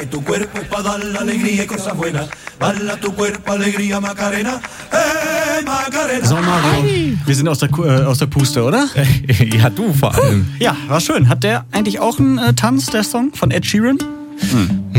Tu cuerpo es para dar la alegría y cosas buenas. Bala tu cuerpo, alegría, Macarena. Macarena. So, Mario, wir sind aus der Puste, oder? Ja, du vor allem. Ja, war schön. Hat der eigentlich auch einen Tanz, der Song von Ed Sheeran?